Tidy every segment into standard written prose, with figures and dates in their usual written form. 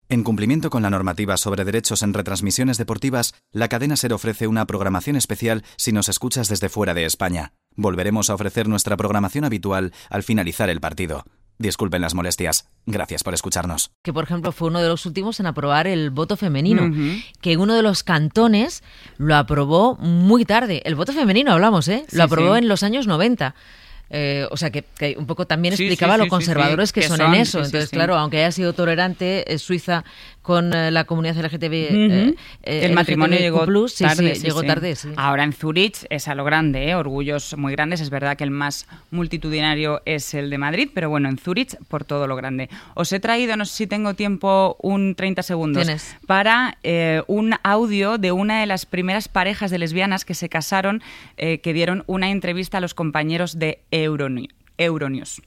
En cumplimiento con la normativa sobre derechos en retransmisiones deportivas, la cadena SER ofrece una programación especial si nos escuchas desde fuera de España. Volveremos a ofrecer nuestra programación habitual al finalizar el partido. Disculpen las molestias. Gracias por escucharnos. Que, por ejemplo, fue uno de los últimos en aprobar el voto femenino, que uno de los cantones lo aprobó muy tarde. El voto femenino hablamos, Lo aprobó en los años 90. O sea, que un poco también explicaba lo conservadores que son en eso. Entonces, claro, aunque haya sido tolerante Suiza con la comunidad LGTB, el matrimonio llegó tarde. Llegó tarde, sí. Ahora en Zurich es a lo grande, orgullos muy grandes. Es verdad que el más multitudinario es el de Madrid, pero bueno, en Zurich por todo lo grande. Os he traído, no sé si tengo tiempo, un 30 segundos para un audio de una de las primeras parejas de lesbianas que se casaron, que dieron una entrevista a los compañeros de Euronews.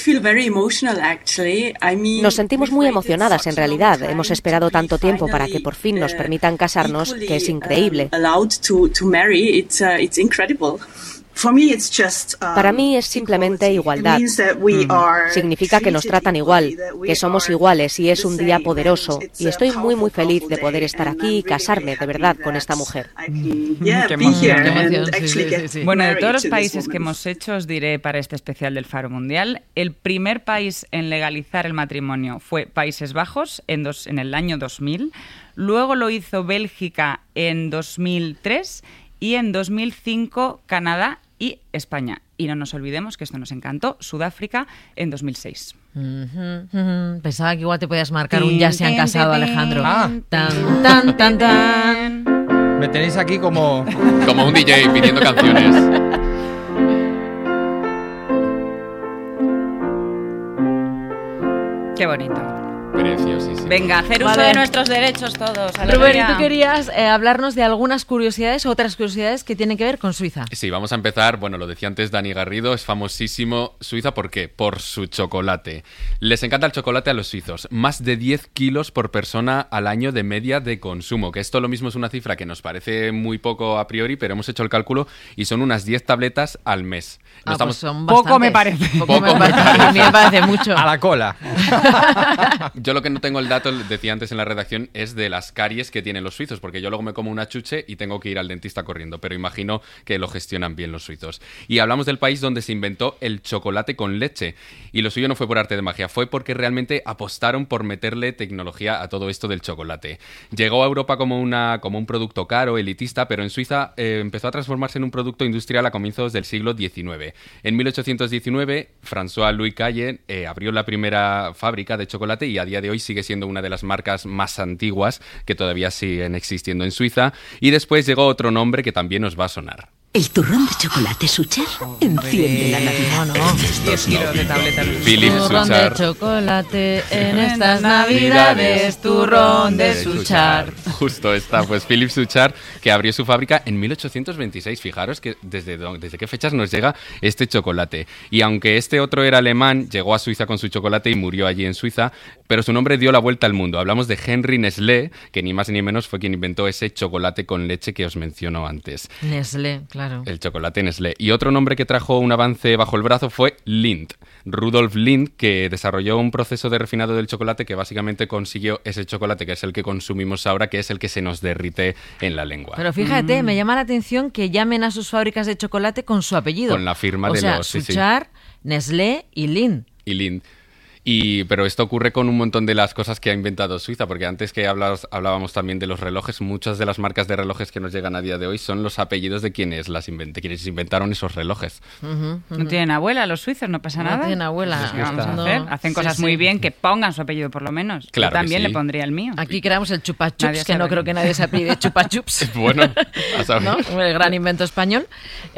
Nos sentimos muy emocionadas en realidad. Hemos esperado tanto tiempo para que por fin nos permitan casarnos, que es increíble. Para mí es simplemente igualdad. Significa que nos tratan igual, que somos iguales y es un día poderoso. Y estoy muy feliz de poder estar aquí y casarme de verdad con esta mujer. Qué emoción. Sí. Bueno, de todos los países que hemos hecho, os diré para este especial del Faro Mundial, el primer país en legalizar el matrimonio fue Países Bajos en el año 2000, luego lo hizo Bélgica en 2003 y en 2005 Canadá y España. Y no nos olvidemos que esto nos encantó, Sudáfrica en 2006. Pensaba que igual te podías marcar un ya se han casado, Alejandro. Tan. Me tenéis aquí como un DJ pidiendo canciones. Qué bonito. Preciosísimo. Venga, hacer uso de nuestros derechos todos. Rubén, tú querías hablarnos de algunas curiosidades, otras curiosidades que tienen que ver con Suiza. Sí, vamos a empezar. Bueno, lo decía antes Dani Garrido, es famosísimo Suiza. ¿Por qué? Por su chocolate. Les encanta el chocolate a los suizos. Más de 10 kilos por persona al año de media de consumo. Que esto lo mismo es una cifra que nos parece muy poco a priori, pero hemos hecho el cálculo y son unas 10 tabletas al mes. No estamos... pues son poco me parece. A mí me parece mucho. A la cola. Yo lo que no tengo el dato, decía antes en la redacción, es de las caries que tienen los suizos, porque yo luego me como una chuche y tengo que ir al dentista corriendo, pero imagino que lo gestionan bien los suizos. Y hablamos del país donde se inventó el chocolate con leche, y lo suyo no fue por arte de magia, fue porque realmente apostaron por meterle tecnología a todo esto del chocolate. Llegó a Europa como un producto caro, elitista, pero en Suiza empezó a transformarse en un producto industrial a comienzos del siglo XIX. En 1819, François-Louis Caille abrió la primera fábrica de chocolate y a día de hoy sigue siendo una de las marcas más antiguas que todavía siguen existiendo en Suiza. Y después llegó otro nombre que también os va a sonar. ¿El turrón de chocolate Suchar? Enciende la Navidad. 10 kilos de tableta. Philippe Turrón Suchard. de chocolate en estas Navidades, turrón de Suchard. Justo está, pues Philippe Suchard, que abrió su fábrica en 1826. Fijaros que desde qué fechas nos llega este chocolate. Y aunque este otro era alemán, llegó a Suiza con su chocolate y murió allí en Suiza, pero su nombre dio la vuelta al mundo. Hablamos de Henry Nestlé, que ni más ni menos fue quien inventó ese chocolate con leche que os menciono antes. Nestlé, claro. El chocolate Nestlé. Y otro nombre que trajo un avance bajo el brazo fue Lindt. Rudolf Lindt, que desarrolló un proceso de refinado del chocolate que básicamente consiguió ese chocolate que es el que consumimos ahora, que es el que se nos derrite en la lengua. Pero fíjate, me llama la atención que llamen a sus fábricas de chocolate con su apellido. Con la firma de los... Suchard, Nestlé y Lindt. Pero esto ocurre con un montón de las cosas que ha inventado Suiza, porque antes que hablábamos también de los relojes, muchas de las marcas de relojes que nos llegan a día de hoy son los apellidos de quienes quienes inventaron esos relojes. No tienen abuela los suizos, no pasa nada. No tienen abuela. ¿Qué vamos a hacer? Hacen cosas muy bien, que pongan su apellido por lo menos. Claro. Yo también le pondría el mío. Aquí creamos el Chupa Chups, que no creo que nadie se apellide Chupa Chups. Bueno, a saber. ¿No? El gran invento español.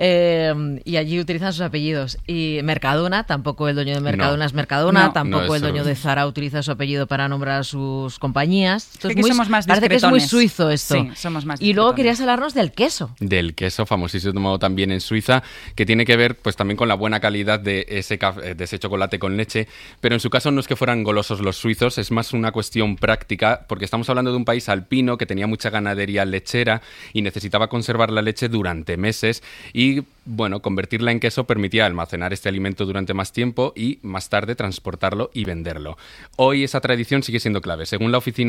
Y allí utilizan sus apellidos. Y Mercadona, tampoco el dueño de Mercadona es Mercadona, tampoco el dueño de Zara utiliza su apellido para nombrar a sus compañías. Esto es somos más parece que es muy suizo esto. Sí, somos más y luego querías hablarnos del queso. Del queso, famosísimo también en Suiza, que tiene que ver pues también con la buena calidad de ese chocolate con leche, pero en su caso no es que fueran golosos los suizos, es más una cuestión práctica, porque estamos hablando de un país alpino que tenía mucha ganadería lechera y necesitaba conservar la leche durante meses y, bueno, convertirla en queso permitía almacenar este alimento durante más tiempo y más tarde transportarlo y venderlo. Hoy esa tradición sigue siendo clave. Según la Oficina